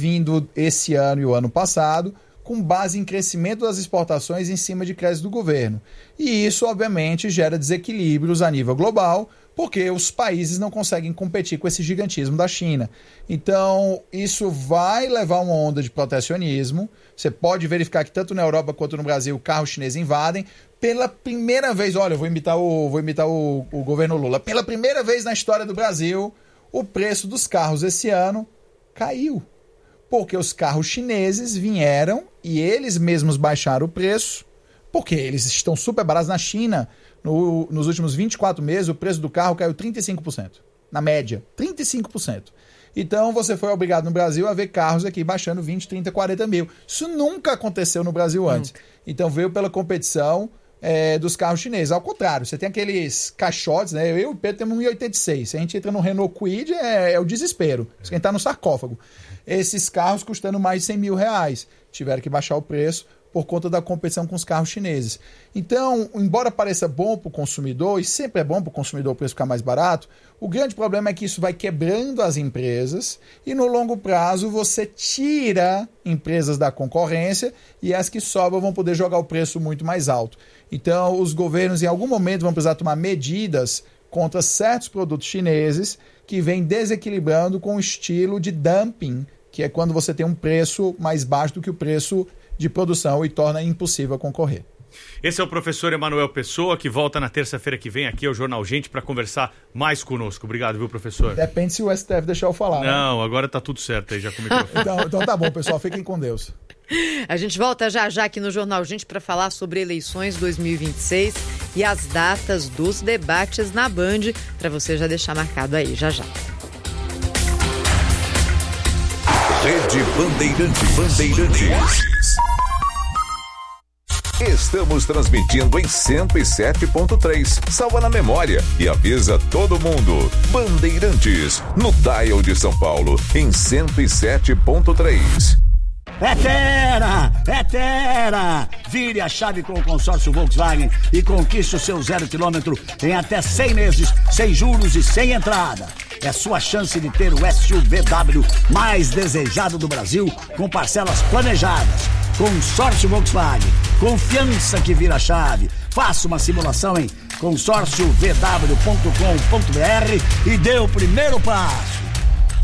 vindo esse ano e o ano passado, com base em crescimento das exportações em cima de crédito do governo. E isso, obviamente, gera desequilíbrios a nível global, porque os países não conseguem competir com esse gigantismo da China. Então, isso vai levar uma onda de protecionismo. Você pode verificar que tanto na Europa quanto no Brasil, carros chineses invadem. Pela primeira vez, olha, eu vou imitar o governo Lula, pela primeira vez na história do Brasil, o preço dos carros esse ano caiu. Porque os carros chineses vieram e eles mesmos baixaram o preço, porque eles estão super baratos na China. Nos últimos 24 meses, o preço do carro caiu 35%. Na média, 35%. Então, você foi obrigado no Brasil a ver carros aqui baixando 20, 30, 40 mil. Isso nunca aconteceu no Brasil antes. Então, veio pela competição dos carros chineses. Ao contrário, você tem aqueles caixotes, né? Eu e o Pedro temos um 1,86. Se a gente entra no Renault Kwid, é o desespero. Você entrar no sarcófago. Esses carros custando mais de 100 mil reais. Tiveram que baixar o preço por conta da competição com os carros chineses. Então, embora pareça bom para o consumidor, e sempre é bom para o consumidor o preço ficar mais barato, o grande problema é que isso vai quebrando as empresas e no longo prazo você tira empresas da concorrência e as que sobram vão poder jogar o preço muito mais alto. Então, os governos em algum momento vão precisar tomar medidas contra certos produtos chineses que vêm desequilibrando com o estilo de dumping, que é quando você tem um preço mais baixo do que o preço de produção e torna impossível concorrer. Esse é o professor Emanuel Pessoa, que volta na terça-feira que vem aqui ao Jornal Gente para conversar mais conosco. Obrigado, viu, professor? Depende se o STF deixar eu falar. Não, né? Agora tá tudo certo aí, já com o microfone. Então tá bom, pessoal. Fiquem com Deus. A gente volta já aqui no Jornal Gente para falar sobre eleições 2026 e as datas dos debates na Band, para você já deixar marcado aí, já. Rede Bandeirantes. Estamos transmitindo em 107.3. Salva na memória e avisa todo mundo. Bandeirantes, no dial de São Paulo, em 107.3. É Tera! Vire a chave com o consórcio Volkswagen e conquiste o seu 0 km em até 100 meses, sem juros e sem entrada. É sua chance de ter o SUVW mais desejado do Brasil, com parcelas planejadas. Consórcio Volkswagen. Confiança que vira chave. Faça uma simulação em consórciovw.com.br e dê o primeiro passo.